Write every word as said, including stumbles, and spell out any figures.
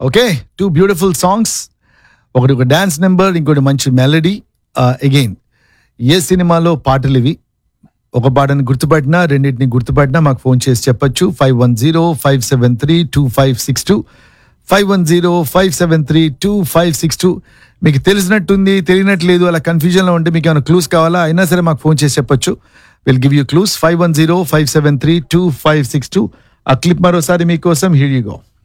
Okay, two beautiful songs, ఒకటి ఒక dance number, ఇంకోటి మంచి మెలడీ. అగైన్ ఏ సినిమాలో పాటలు ఇవి? ఒక పాటని గుర్తుపట్టినా, రెండింటిని గుర్తుపట్టినా మాకు ఫోన్ చేసి చెప్పొచ్చు. Five one zero five seven three two five six two five one zero five seven three two five six two మీకు తెలిసినట్టుంది, తెలియనట్లేదు, అలా కన్ఫ్యూజన్లో ఉంటే మీకు ఏమైనా క్లూస్ కావాలా అయినా సరే మాకు ఫోన్ చేసి చెప్పొచ్చు. Will give you clues. Five one zero five seven three two five six two. ఆ క్లిప్ మరోసారి మీకోసం. Here you go.